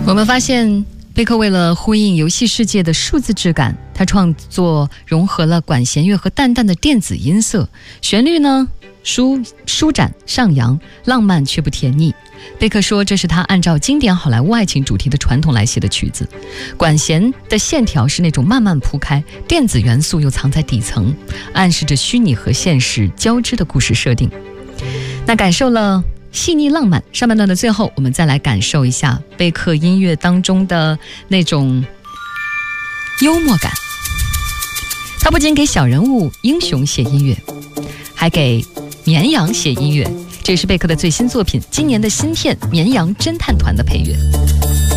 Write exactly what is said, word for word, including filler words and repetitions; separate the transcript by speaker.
Speaker 1: 我们发现贝克为了呼应游戏世界的数字质感，他创作融合了管弦乐和淡淡的电子音色，旋律呢舒舒展上扬，浪漫却不甜腻。贝克说这是他按照经典好莱坞爱情主题的传统来写的曲子，管弦的线条是那种慢慢铺开，电子元素又藏在底层，暗示着虚拟和现实交织的故事设定。那感受了细腻浪漫，上半段的最后我们再来感受一下贝克音乐当中的那种幽默感。他不仅给小人物英雄写音乐，还给绵羊写音乐，这也是贝克的最新作品，今年的新片《绵羊侦探团》的配乐。